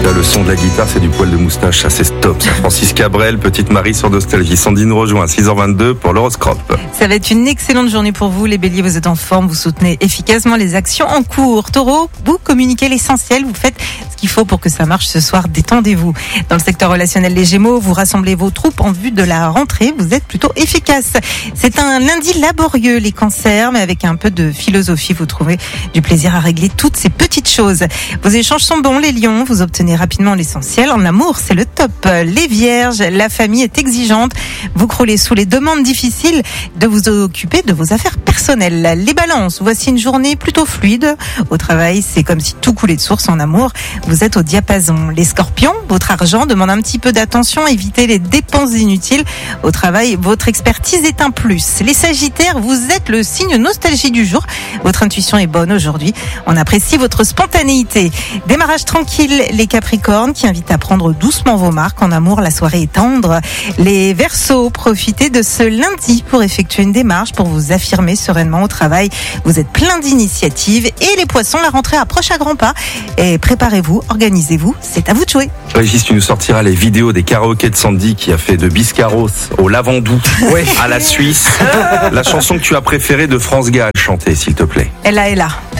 Là, le son de la guitare, c'est du poil de moustache, ça c'est stop. Ça. Francis Cabrel, Petite Marie sur Nostalgie. Sandrine rejoint à 6h22 pour l'horoscope. Ça va être une excellente journée pour vous, les béliers, vous êtes en forme, vous soutenez efficacement les actions en cours. Taureau, vous communiquez l'essentiel, vous faites ce qu'il faut pour que ça marche ce soir, détendez-vous. Dans le secteur relationnel, les gémeaux, vous rassemblez vos troupes en vue de la rentrée, vous êtes plutôt efficace. C'est un lundi laborieux, les cancers, mais avec un peu de philosophie, vous trouvez du plaisir à régler toutes ces petites choses. Vos échanges sont bons, les lions, vous obtenez rapidement l'essentiel. En amour, c'est le top. Les vierges, la famille est exigeante, vous croulez sous les demandes difficiles de vous occuper de vos affaires personnelles. Les balances, voici une journée plutôt fluide. Au travail, c'est comme si tout coulait de source. En amour, vous êtes au diapason. Les scorpions, votre argent demande un petit peu d'attention, évitez les dépenses inutiles. Au travail, votre expertise est un plus. Les sagittaires, vous êtes le signe nostalgie du jour. Votre intuition est bonne aujourd'hui. On apprécie votre spontanéité. Démarrage tranquille, les capricornes qui invitent à prendre doucement vos marques. En amour, la soirée est tendre. Les verseaux, profitez de ce lundi pour effectuer une démarche, pour vous affirmer sereinement au travail. Vous êtes plein d'initiatives. Et les poissons, la rentrée approche à grands pas. Et préparez-vous, organisez-vous, c'est à vous de jouer. Régis, tu nous sortiras les vidéos des karaokés de Sandy qui a fait de Biscarros au Lavandou à la Suisse. La chanson que tu as préférée de France Gall, chantez s'il te plaît. Elle là.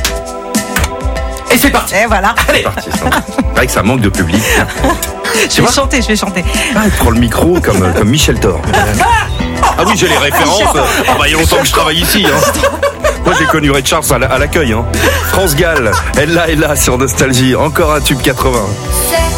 Et c'est parti. Et voilà. C'est parti, Sandy. C'est vrai que ça manque de public. Je vais chanter. Ah, il prend le micro comme Michel Thor. Ah oui, j'ai les références. Il y a longtemps que je travaille ici. Moi, j'ai connu Ray Charles à l'accueil. France Gall, elle là sur Nostalgie. Encore un tube 80.